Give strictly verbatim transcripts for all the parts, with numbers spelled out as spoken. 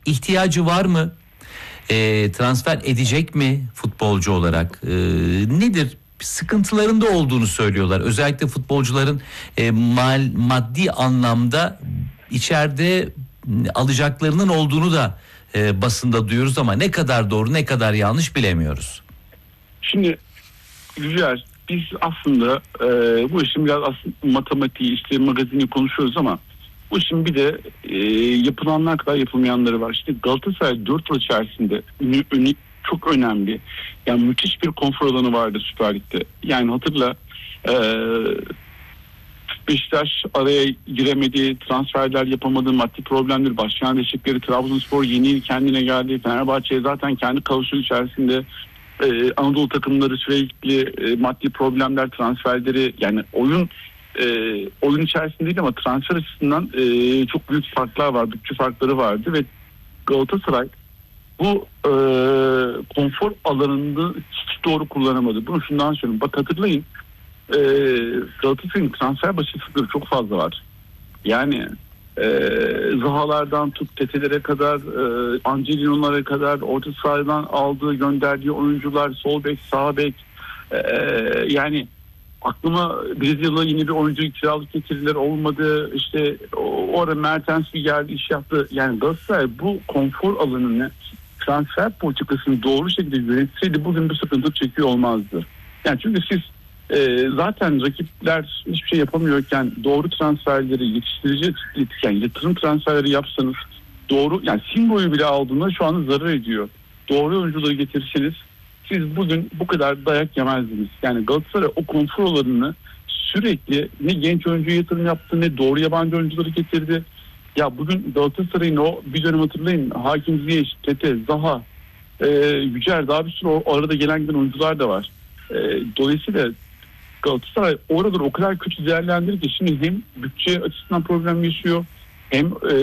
ihtiyacı var mı? E, transfer edecek mi futbolcu olarak? E, nedir? Sıkıntılarında olduğunu söylüyorlar. Özellikle futbolcuların e, mal, maddi anlamda içeride alacaklarının olduğunu da e, basında duyuyoruz ama ne kadar doğru ne kadar yanlış bilemiyoruz. Şimdi Yücel, biz aslında e, bu işin biraz aslında matematiği, işte magazini konuşuyoruz ama bu işin bir de e, yapılanlar kadar yapılmayanları var. İşte Galatasaray dört yıl içerisinde ünü, ünü, çok önemli, yani müthiş bir konfor alanı vardı Süper Lig'de. Yani hatırla, e, Beşiktaş araya giremedi, transferler yapamadı, maddi problemleri, başlayan değişiklikleri, Trabzonspor yeni kendine geldi, Fenerbahçe zaten kendi kaosu içerisinde. Ee, Anadolu takımları sürekli e, maddi problemler, transferleri, yani oyun e, oyun içerisinde değil ama transfer açısından e, çok büyük farklar var, bütçe farkları vardı ve Galatasaray bu e, konfor alanını hiç doğru kullanamadı. Bunu şundan söyleyeyim. Bak hatırlayın, e, Galatasaray'ın transfer başarısızlıkları çok fazla var. Yani e, Zahalardan tut Tetelere kadar, e, Angelino'lara kadar, orta sahadan aldığı, gönderdiği oyuncular, sol bek, sağ bek, e, yani aklıma Brezilyalı yeni bir oyuncu kiralık getiriler olmadı. İşte orada Mertens bir geldi, iş yaptı. Yani Galatasaray bu konfor alanını, transfer politikasını doğru şekilde yönetseydi bugün bu sıkıntı çekiyor olmazdı. Yani çünkü siz e, zaten rakipler hiçbir şey yapamıyorken doğru transferleri yetiştirici, yani yatırım transferleri yapsanız, doğru, yani Singo'yu bile aldığında şu anda zarar ediyor. Doğru oyuncuları getirirseniz siz bugün bu kadar dayak yemezdiniz. Yani Galatasaray o konfor alanını sürekli ne genç oyuncuya yatırım yaptı, ne doğru yabancı oyuncuları getirdi. Ya bugün Galatasaray'ın o bir dönem hatırlayın, Hakim Ziyech, Tete, Zaha, e, Yücer, daha bir sürü o arada gelen giden oyuncular da var. E, dolayısıyla Galatasaray oraları o kadar kötü değerlendirir ki şimdi hem bütçe açısından problem yaşıyor, hem e,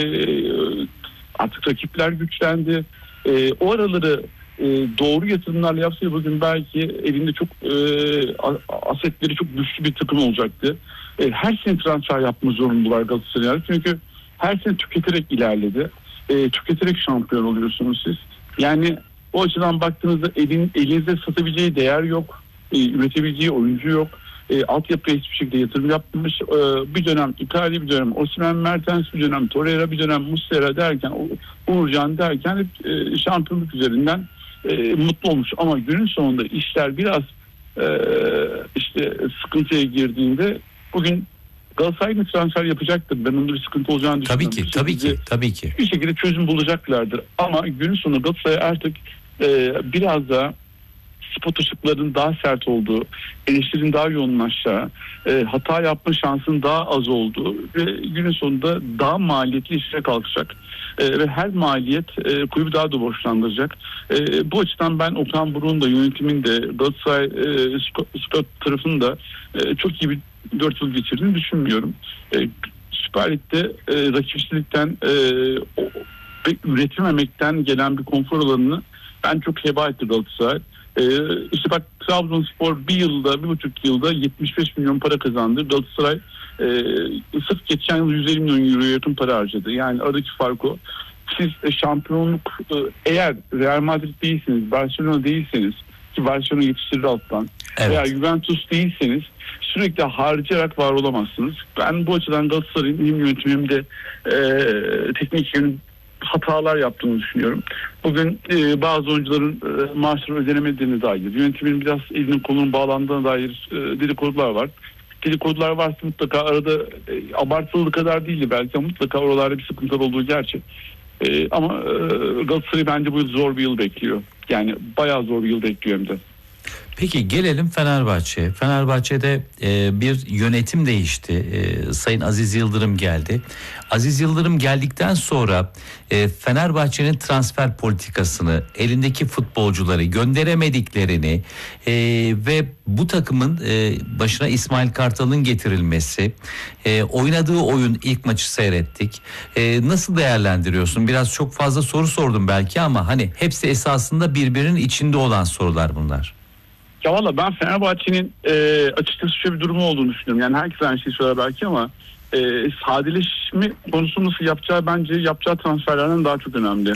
artık rakipler güçlendi. E, o araları e, doğru yatırımlarla yapsaydı bugün belki elinde çok e, asetleri çok güçlü bir takım olacaktı. E, her sene transfer yapma zorunlular Galatasaray. Çünkü her sene tüketerek ilerledi. E, tüketerek şampiyon oluyorsunuz siz. Yani o açıdan baktığınızda elin, elinizde satabileceği değer yok. E, üretebileceği oyuncu yok. E, altyapıya hiçbir şekilde yatırım yapmamış. E, bir dönem Icardi, bir dönem Osimhen, Mertens, bir dönem Torreira, bir dönem Muslera derken, Uğurcan derken hep e, şampiyonluk üzerinden e, mutlu olmuş. Ama günün sonunda işler biraz e, işte sıkıntıya girdiğinde bugün Galatasaray'ın transfer yapacaktır. Ben onda bir sıkıntı olacağını düşünüyorum. Tabii ki, tabii ki, tabii ki. Bir şekilde çözüm bulacaklardır. Ama günün sonunda Galatasaray artık e, biraz daha spot ışıkların daha sert olduğu, eleştirinin daha yoğunlaşacağı, e, hata yapma şansının daha az olduğu ve günün sonunda daha maliyetli işlere kalkacak. E, ve her maliyet e, kulübü daha da borçlandıracak. E, bu açıdan ben Okan Buruk'un da, yönetimin de, Galatasaray e, Scott tarafının da e, çok iyi bir dört yıl geçirdiğini düşünmüyorum. E, Süper Lig'de e, rakipsizlikten e, ve üretememekten gelen bir konfor alanını ben çok heba etti Galatasaray. Ee, işte bak, Trabzonspor bir yılda, bir buçuk yılda yetmiş beş milyon para kazandı. Galatasaray e, sırf geçen yıl yüz elli milyon euroya yakın para harcadı. Yani aradaki fark o. Siz e, şampiyonluk e, eğer Real Madrid değilseniz, Barcelona değilseniz, ki Barcelona yetiştirir alttan, evet, veya Juventus değilseniz sürekli harcayarak var olamazsınız. Ben bu açıdan Galatasaray'ın hem yönetimi hem de e, teknik yönüm hatalar yaptığını düşünüyorum. Bugün e, bazı oyuncuların e, maaşları ödenemediğine dair, yönetimin biraz elinin kolunun bağlandığına dair e, dedikodular var. Dedikodular varsa mutlaka arada e, abartılı kadar değil belki ama mutlaka oralarda bir sıkıntılar olduğu gerçek. E, ama e, Galatasaray bence bu yıl zor bir yıl bekliyor. Yani bayağı zor bir yıl bekliyor hem de. Peki gelelim Fenerbahçe'ye. Fenerbahçe'de e, bir yönetim değişti. E, Sayın Aziz Yıldırım geldi. Aziz Yıldırım geldikten sonra e, Fenerbahçe'nin transfer politikasını, elindeki futbolcuları gönderemediklerini e, ve bu takımın e, başına İsmail Kartal'ın getirilmesi, e, oynadığı oyun, ilk maçı seyrettik. E, nasıl değerlendiriyorsun? Biraz çok fazla soru sordum belki ama hani hepsi esasında birbirinin içinde olan sorular bunlar. Ya valla ben Fenerbahçe'nin e, açıkçası şöyle bir durumu olduğunu düşünüyorum. Yani herkes aynı şeyi söyler belki ama e, sadeleşme konusu nasıl yapacağı bence yapacağı transferlerden daha çok önemli.